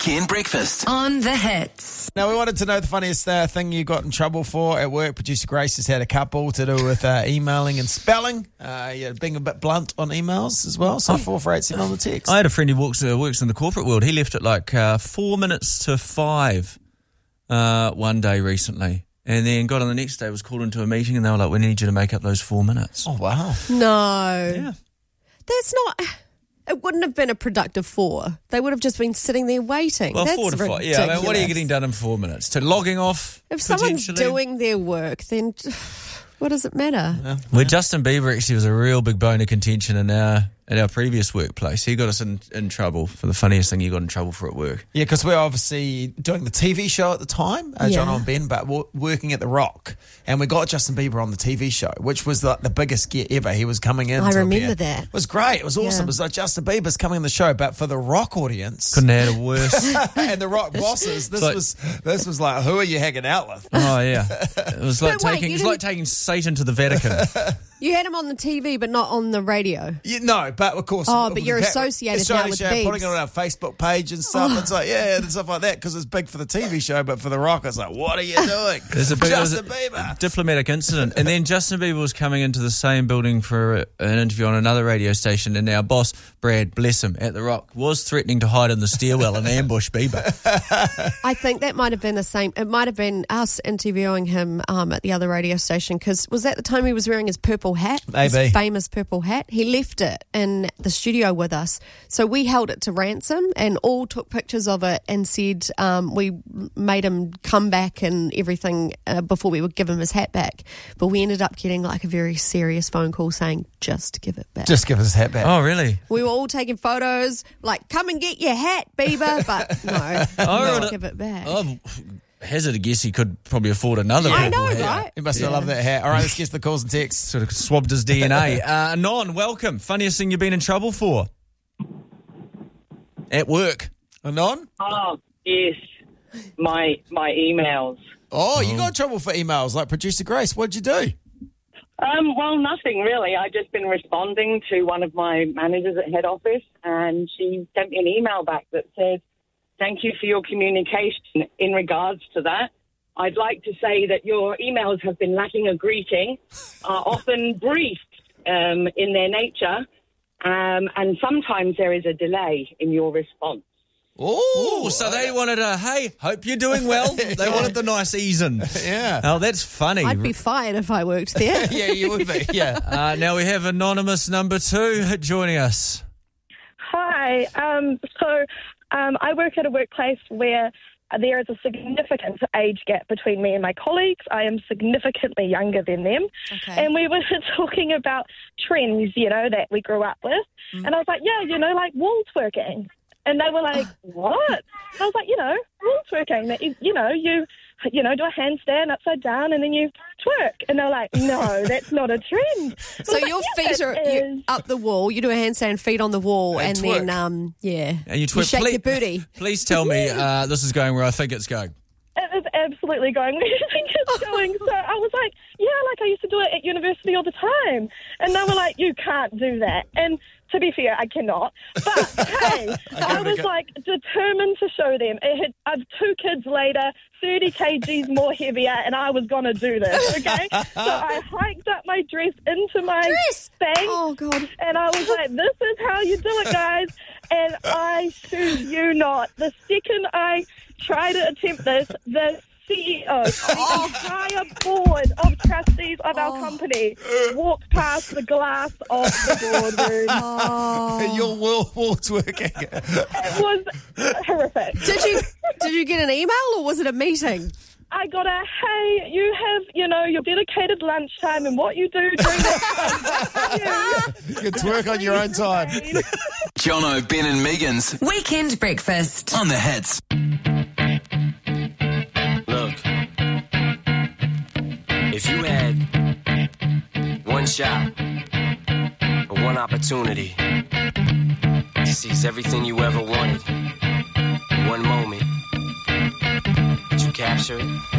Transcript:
Weekend Breakfast on the Hits. Now, we wanted to know the funniest thing you got in trouble for at work. Producer Grace has had a couple to do with emailing and spelling. Being a bit blunt on emails as well. So 4487 on the text. I had a friend who works in the corporate world. He left at like 4 minutes to 5 one day recently. And then got on the next day, was called into a meeting, and they were like, we need you to make up those 4 minutes. Oh, wow. No. Yeah. That's not... It wouldn't have been a productive 4. They would have just been sitting there waiting. Well, That's 4 to 5. ridiculous. Yeah, I mean, what are you getting done in 4 minutes? To logging off? If someone's doing their work, then what does it matter? Yeah. Where Justin Bieber actually was a real big bone of contention at our previous workplace. He got us in trouble for the funniest thing he got in trouble for at work. Yeah, because we're obviously doing the TV show at the time, John and Ben, but working at The Rock. And we got Justin Bieber on the TV show, which was like the biggest get ever. He was coming in. I remember that. It was great. It was awesome. Yeah. It was like Justin Bieber's coming on the show, but for The Rock audience. Couldn't have had a worse. And The Rock bosses, this was like, who are you hanging out with? Oh, yeah. It was like But wait, taking Satan to the Vatican. You had him on the TV, but not on the radio. No, but of course. Oh, but you're associated now with Biebs. Putting it on our Facebook page and stuff. It's like, and stuff like that, because it's big for the TV show, but for The Rock, it's like, what are you doing? Justin Bieber. Diplomatic incident. And then Justin Bieber was coming into the same building for an interview on another radio station, and our boss, Brad, bless him, at The Rock, was threatening to hide in the stairwell and ambush Bieber. I think that might have been the same. It might have been us interviewing him at the other radio station, because was that the time he was wearing his purple hat? Maybe. His famous purple hat. He left it in the studio with us. So we held it to ransom and all took pictures of it and said we made him come back and everything before we would give him his hat back. But we ended up getting like a very serious phone call saying, just give it back. Just give us his hat back. Oh, really? We were all taking photos, like, come and get your hat, Bieber. But no, just give it back. Oh, hazard a guess he could probably afford another I purple know, hat. right? He must have loved that hat. All right, let's guess the calls and texts. Sort of swabbed his DNA. Non, welcome. Funniest thing you've been in trouble for? At work. Anon? Oh, yes. My emails. Oh, you got in trouble for emails like Producer Grace. What'd you do? Well, nothing really. I've just been responding to one of my managers at head office, and she sent me an email back that says, thank you for your communication in regards to that. I'd like to say that your emails have been lacking a greeting, are often brief in their nature, and sometimes there is a delay in your response. Oh, so they wanted a, hey, hope you're doing well. They wanted the nice easing. Yeah. Oh, that's funny. I'd be fired if I worked there. Yeah, you would be. Yeah. Now we have anonymous number 2 joining us. Hi. I work at a workplace where there is a significant age gap between me and my colleagues. I am significantly younger than them. Okay. And we were talking about trends, that we grew up with. And I was like, like wall twerking. And they were like, what? I was like, wall twerking. That is, you do a handstand upside down and then you twerk. And they're like, no, that's not a trend. So your feet are up the wall. You do a handstand, feet on the wall, and twerk. then, And you twerk. shake your booty. Please tell me this is going where I think it's going. It was absolutely going where you think it's going. So I was like, I used to do it at university all the time. And they were like, you can't do that. And to be fair, I cannot. But hey, I was like determined to show them. I've 2 kids later, 30 kgs more heavier, and I was going to do this, okay? So I hiked up my dress into my thing. Oh, God. And I was like, this is how you do it, guys. And I shoot you not. The second I try to attempt this, the CEO, the entire board of trustees of our company walked past the glass of the boardroom. And your wall twerking. It was horrific. Did you get an email or was it a meeting? I got a, hey, you have, your dedicated lunchtime and what you do during that time. You can twerk on your own time. Jono, Ben and Megan's Weekend Breakfast on the Hits. Look, if you had one shot or one opportunity to seize everything you ever wanted in one moment, would you capture it?